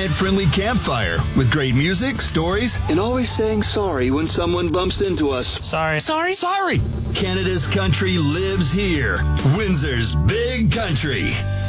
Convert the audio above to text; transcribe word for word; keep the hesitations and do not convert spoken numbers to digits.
client-friendly campfire with great music, stories, and always saying sorry when someone bumps into us. Sorry. Sorry? Sorry. Canada's country lives here. Windsor's Big Country.